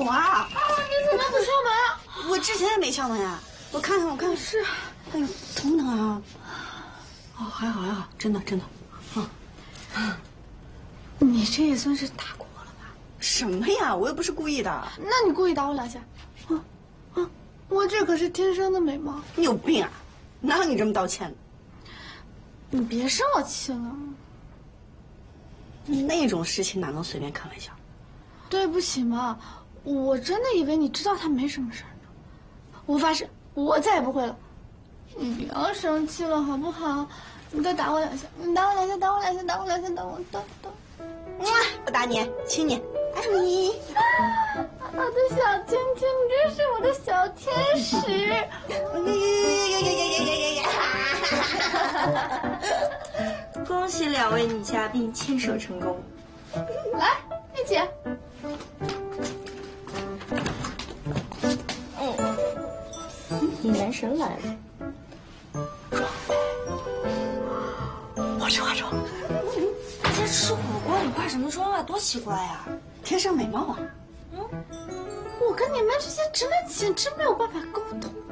有啊！ 你怎么不敲门？ 我之前也没敲门呀。我看看是。 哎呦，疼不疼啊？哦，还好，真的。 你这也算是打过我了吧？ 什么呀？我又不是故意的。 那你故意打我2下？我这可是天生的美貌。 你有病啊！哪有你这么道歉的？ 你别生我气了。 那种事情哪能随便开玩笑？ 对不起嘛，我真的以为你知道他没什么事儿呢。我发誓，我再也不会了。你不要生气了好不好？你再打我2下，你打我2下，打我2下，打我2下，打我打。 不打你，亲你，爱你。 我的小亲亲，你真是我的小天使。 恭喜2位女嘉宾牵手成功。 来，一起。 你男神来了。 我去化妆。 在吃火锅，你化什么妆啊？多奇怪呀！ 天生美貌啊。 我跟你们这些直男简直没有办法沟通。